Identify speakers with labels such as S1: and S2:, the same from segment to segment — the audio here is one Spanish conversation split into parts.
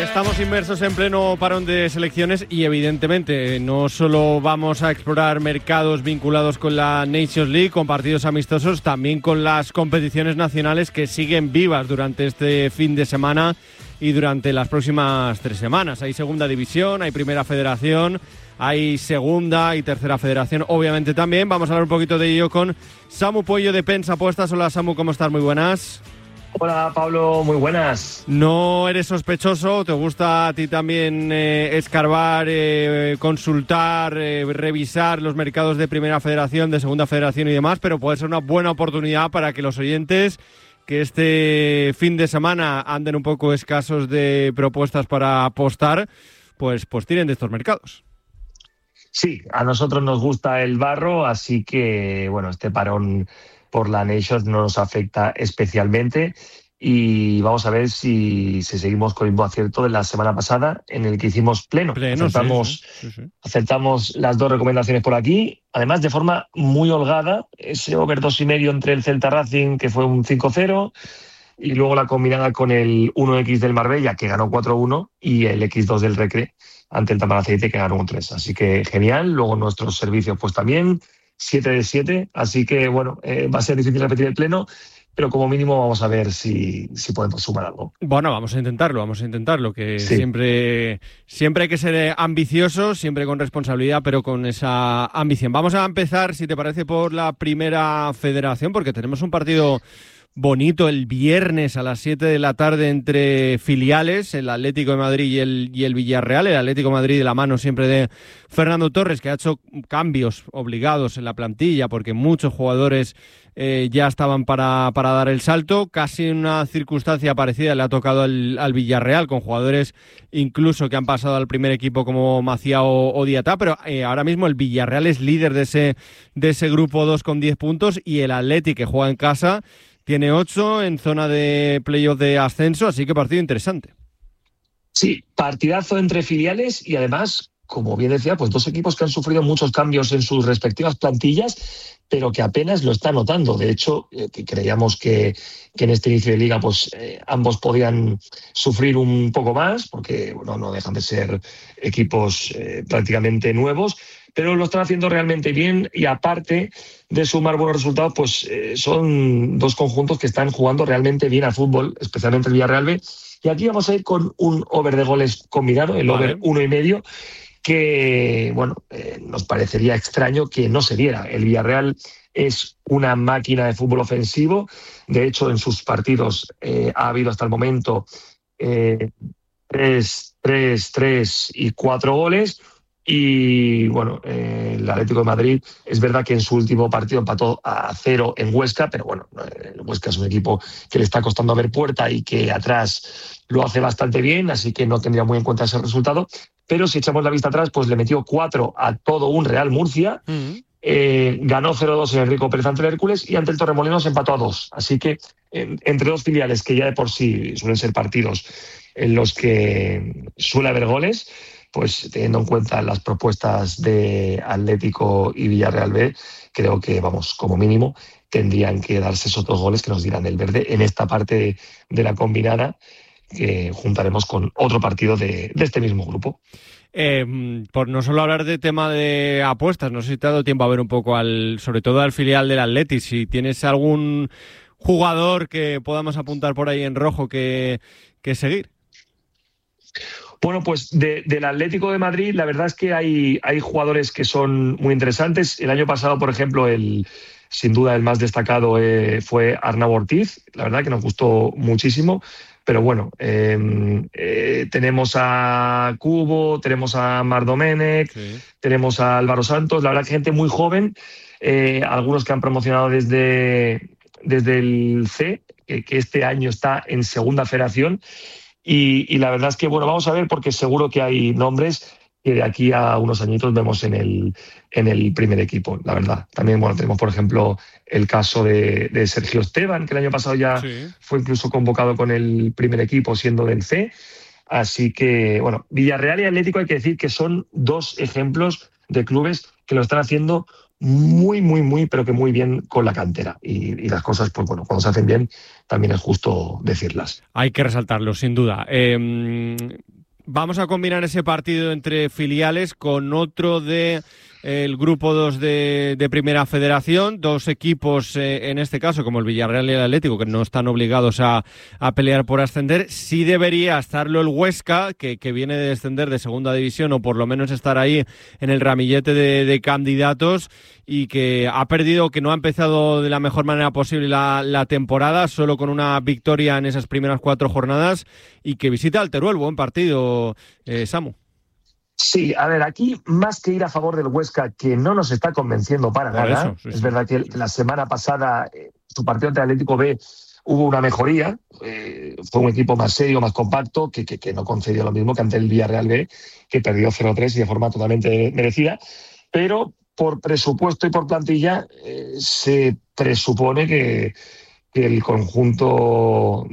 S1: Estamos inmersos en pleno parón de selecciones y evidentemente no solo vamos a explorar mercados vinculados con la Nations League, con partidos amistosos, también con las competiciones nacionales que siguen vivas durante este fin de semana y durante las próximas 3 semanas. Hay segunda división, hay primera federación, hay segunda y tercera federación, obviamente también. Vamos a hablar un poquito de ello con Samu Puello de Pens Apuestas. Hola Samu, ¿cómo estás? Muy buenas.
S2: Hola Pablo, muy buenas.
S1: ¿No eres sospechoso? ¿Te gusta a ti también escarbar, consultar, revisar los mercados de primera federación, de segunda federación y demás? Pero puede ser una buena oportunidad para que los oyentes que este fin de semana anden un poco escasos de propuestas para apostar, pues tiren de estos mercados.
S2: Sí, a nosotros nos gusta el barro, así que bueno, este parón por la Nations no nos afecta especialmente y vamos a ver si seguimos con el mismo acierto de la semana pasada en el que hicimos pleno. Acertamos las 2 recomendaciones por aquí, además de forma muy holgada, ese over 2,5 entre el Celta Racing que fue un 5-0 y luego la combinada con el 1X del Marbella que ganó 4-1 y el X2 del Recre ante el Tamaraceite que ganó 1-3. Así que genial, luego nuestros servicios pues también 7 de 7, así que bueno, va a ser difícil repetir el pleno, pero como mínimo vamos a ver si podemos sumar algo.
S1: Bueno, vamos a intentarlo, que sí. Siempre hay que ser ambiciosos, siempre con responsabilidad, pero con esa ambición. Vamos a empezar, si te parece, por la primera federación, porque tenemos un partido bonito el viernes a las 7 de la tarde entre filiales, el Atlético de Madrid y el Villarreal. El Atlético de Madrid de la mano siempre de Fernando Torres, que ha hecho cambios obligados en la plantilla porque muchos jugadores ya estaban para dar el salto. Casi una circunstancia parecida le ha tocado al Villarreal, con jugadores incluso que han pasado al primer equipo como Maciá o Diatá, pero ahora mismo el Villarreal es líder de ese grupo 2 con 10 puntos y el Atleti, que juega en casa, tiene 8 en zona de playoff de ascenso, así que partido interesante.
S2: Sí, partidazo entre filiales y además, como bien decía, pues 2 equipos que han sufrido muchos cambios en sus respectivas plantillas, pero que apenas lo están notando. De hecho, que creíamos que en este inicio de liga pues ambos podían sufrir un poco más, porque bueno, no dejan de ser equipos prácticamente nuevos, pero lo están haciendo realmente bien y aparte de sumar buenos resultados, pues son 2 conjuntos que están jugando realmente bien al fútbol, especialmente el Villarreal B. Y aquí vamos a ir con un over de goles combinado, el over 1,5, que bueno, nos parecería extraño que no se diera. El Villarreal es una máquina de fútbol ofensivo. De hecho, en sus partidos ha habido hasta el momento 3 y 4 goles. Y bueno, el Atlético de Madrid es verdad que en su último partido empató a 0 en Huesca, pero bueno, el Huesca es un equipo que le está costando ver puerta y que atrás lo hace bastante bien, así que no tendría muy en cuenta ese resultado. Pero si echamos la vista atrás, pues le metió 4 a todo un Real Murcia, ganó 0-2 en el Rico Pérez ante el Hércules y ante el Torremolinos empató a 2. Así que entre 2 filiales que ya de por sí suelen ser partidos en los que suele haber goles, pues teniendo en cuenta las propuestas de Atlético y Villarreal B, creo que, vamos, como mínimo, tendrían que darse esos 2 goles que nos dieran el verde en esta parte de la combinada, que juntaremos con otro partido de este mismo grupo.
S1: Por no solo hablar de tema de apuestas, no sé si te ha dado tiempo a ver un poco sobre todo al filial del Atleti, si tienes algún jugador que podamos apuntar por ahí en rojo que seguir.
S2: Bueno, pues del Atlético de Madrid, la verdad es que hay jugadores que son muy interesantes. El año pasado, por ejemplo, sin duda el más destacado fue Arnau Ortiz. La verdad que nos gustó muchísimo. Pero bueno, tenemos a Cubo, tenemos a Marc Domènech, sí, tenemos a Álvaro Santos. La verdad que gente muy joven, algunos que han promocionado desde el C, que este año está en segunda federación. Y la verdad es que, bueno, vamos a ver, porque seguro que hay nombres que de aquí a unos añitos vemos en el primer equipo, la verdad. También, bueno, tenemos, por ejemplo, el caso de Sergio Esteban, que el año pasado ya fue incluso convocado con el primer equipo siendo del C. Así que, bueno, Villarreal y Atlético hay que decir que son 2 ejemplos de clubes que lo están haciendo muy, pero que muy bien con la cantera. Y las cosas, pues bueno, cuando se hacen bien, también es justo decirlas.
S1: Hay que resaltarlo, sin duda. Vamos a combinar ese partido entre filiales con otro de el grupo 2 de Primera Federación, dos equipos, en este caso, como el Villarreal y el Atlético, que no están obligados a pelear por ascender. Sí debería estarlo el Huesca, que viene de descender de Segunda División, o por lo menos estar ahí en el ramillete de candidatos, y que ha perdido, que no ha empezado de la mejor manera posible la temporada, solo con una victoria en esas primeras 4 jornadas, y que visita al Teruel. Buen partido, Samu.
S2: Sí, a ver, aquí más que ir a favor del Huesca, que no nos está convenciendo para nada. Sí. Es verdad que la semana pasada su partido ante el Atlético B hubo una mejoría, fue un equipo más serio, más compacto, que no concedió lo mismo que ante el Villarreal B, que perdió 0-3 y de forma totalmente merecida, pero por presupuesto y por plantilla se presupone que el conjunto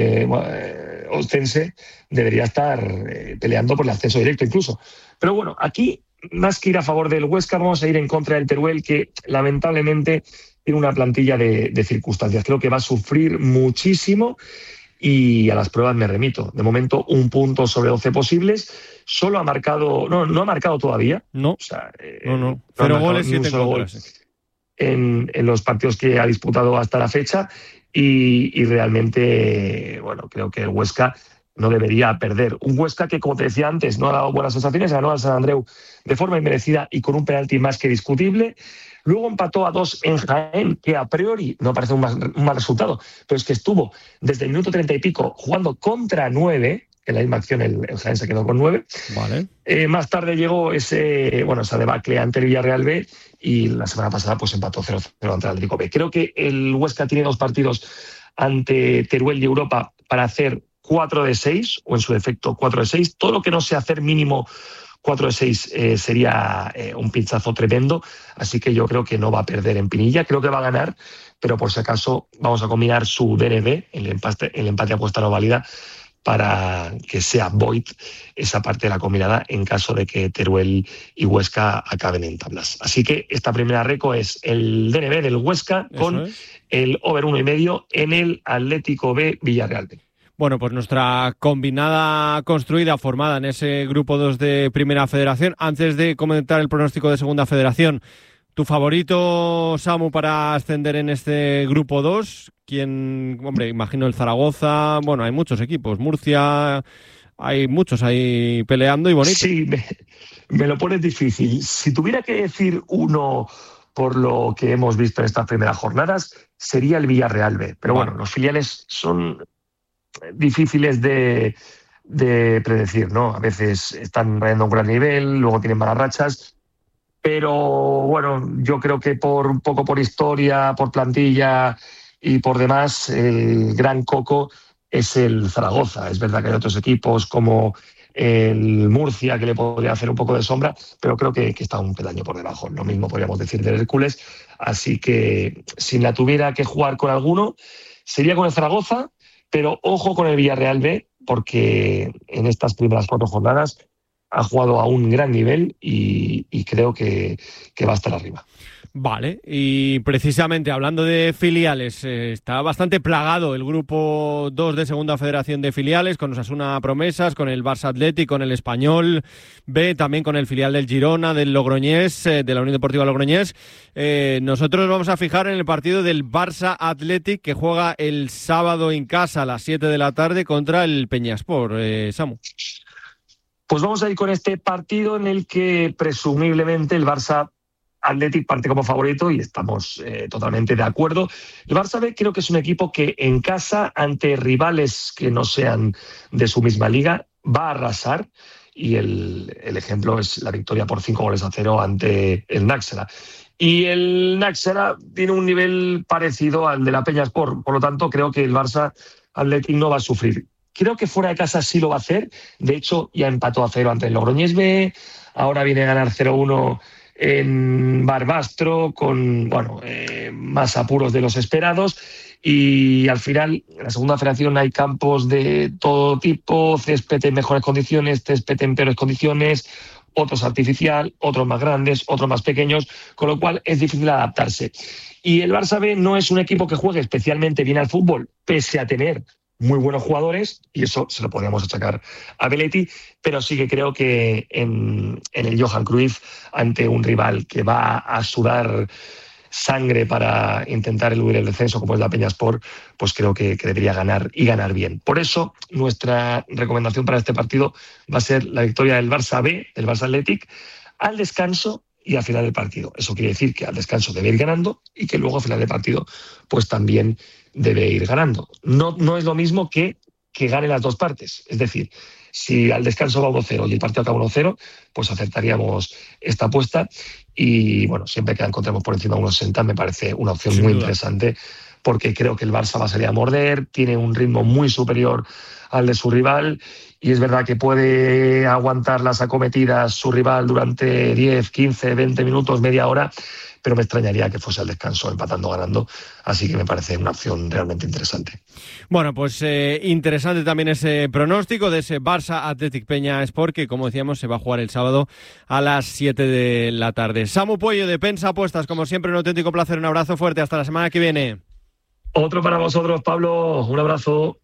S2: de ostense debería estar peleando por el ascenso directo incluso. Pero bueno, aquí, más que ir a favor del Huesca, vamos a ir en contra del Teruel, que lamentablemente tiene una plantilla de circunstancias. Creo que va a sufrir muchísimo y a las pruebas me remito. De momento, 1 punto sobre 12 posibles. Solo ha marcado... No ha marcado todavía.
S1: No, o sea, no. 0 goles, 7 contras.
S2: En los partidos que ha disputado hasta la fecha. Y realmente, bueno, creo que el Huesca no debería perder. Un Huesca que, como te decía antes, no ha dado buenas sensaciones, ganó al San Andreu de forma inmerecida y con un penalti más que discutible. Luego empató a 2 en Jaén, que a priori no parece un mal resultado, pero es que estuvo desde el minuto 30 y pico jugando contra 9, en la misma acción el Jaén se quedó con 9.
S1: Vale.
S2: Más tarde llegó esa debacle ante el Villarreal B, y la semana pasada pues empató 0-0 ante el Atlético B. Creo que el Huesca tiene 2 partidos ante Teruel y Europa para hacer 4 de 6, o en su defecto 4 de 6. Todo lo que no sea hacer mínimo 4 de 6 sería un pinchazo tremendo, así que yo creo que no va a perder en Pinilla, creo que va a ganar, pero por si acaso vamos a combinar su DNB, el empate apuesta no válida, para que sea void esa parte de la combinada en caso de que Teruel y Huesca acaben en tablas. Así que esta primera reco es el DNB del Huesca con el over 1,5 en el Atlético B Villarreal B.
S1: Bueno, pues nuestra combinada construida, formada en ese grupo 2 de Primera Federación. Antes de comentar el pronóstico de Segunda Federación, ¿tu favorito, Samu, para ascender en este grupo 2? ¿Quién? Hombre, imagino el Zaragoza. Bueno, hay muchos equipos. Murcia, hay muchos ahí peleando y bonito.
S2: Sí, me lo pones difícil. Si tuviera que decir uno por lo que hemos visto en estas primeras jornadas, sería el Villarreal B. Pero bueno, los filiales son difíciles de predecir, ¿no? A veces están rayando un gran nivel, luego tienen malas rachas. Pero bueno, yo creo que un poco por historia, por plantilla y por demás, el gran coco es el Zaragoza. Es verdad que hay otros equipos como el Murcia que le podría hacer un poco de sombra, pero creo que está un peldaño por debajo. Lo mismo podríamos decir del Hércules. Así que si la tuviera que jugar con alguno, sería con el Zaragoza, pero ojo con el Villarreal B, porque en estas primeras 4 jornadas ha jugado a un gran nivel y creo que va a estar arriba.
S1: Vale, y precisamente hablando de filiales, está bastante plagado el grupo 2 de Segunda Federación de filiales, con Osasuna Promesas, con el Barça Athletic, con el Español B, también con el filial del Girona, del Logroñés, de la Unión Deportiva Logroñés. Nosotros vamos a fijar en el partido del Barça Athletic, que juega el sábado en casa a las 7 de la tarde contra el Peñaspor. Samu.
S2: Pues vamos a ir con este partido en el que presumiblemente el Barça Athletic parte como favorito y estamos totalmente de acuerdo. El Barça B creo que es un equipo que en casa, ante rivales que no sean de su misma liga, va a arrasar, y el ejemplo es la victoria por 5-0 ante el Náxera. Y el Náxera tiene un nivel parecido al de la Peñaspor, por lo tanto creo que el Barça Athletic no va a sufrir. Creo que fuera de casa sí lo va a hacer. De hecho, ya empató a 0 ante el Logroñés B. Ahora viene a ganar 0-1 en Barbastro, con más apuros de los esperados. Y al final, en la Segunda Federación hay campos de todo tipo, césped en mejores condiciones, césped en peores condiciones, otros artificial, otros más grandes, otros más pequeños, con lo cual es difícil adaptarse. Y el Barça B no es un equipo que juegue especialmente bien al fútbol, pese a tener muy buenos jugadores y eso se lo podríamos achacar a Belletti, pero sí que creo que en el Johan Cruyff, ante un rival que va a sudar sangre para intentar eludir el descenso como es la Peñaspor, pues creo que debería ganar y ganar bien. Por eso nuestra recomendación para este partido va a ser la victoria del Barça B, del Barça Athletic, al descanso y al final del partido. Eso quiere decir que al descanso debe ir ganando y que luego al final del partido pues también debe ir ganando. No es lo mismo que gane las dos partes. Es decir, si al descanso va 1-0 y el partido acaba 1-0, pues acertaríamos esta apuesta y bueno, siempre que la encontremos por encima de 1,60 me parece una opción muy interesante, porque creo que el Barça va a salir a morder, tiene un ritmo muy superior al de su rival y es verdad que puede aguantar las acometidas su rival durante 10, 15, 20 minutos, media hora, pero me extrañaría que fuese al descanso empatando o ganando, así que me parece una opción realmente interesante.
S1: Bueno, pues interesante también ese pronóstico de ese Barça Athletic Peñaspor, que como decíamos se va a jugar el sábado a las 7 de la tarde. Samu Puello de Pensa Apuestas, como siempre un auténtico placer, un abrazo fuerte, hasta la semana que viene.
S2: Otro para vosotros, Pablo, un abrazo.